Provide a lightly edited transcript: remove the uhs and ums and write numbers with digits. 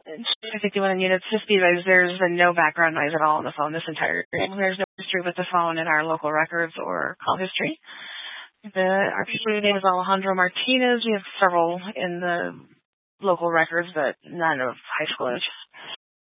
51 units, just because there's been no background noise at all on the phone this entire time. There's no history with the phone in our local records or call history. Our patient name is Alejandro Martinez. We have several in the local records, but none of high school age.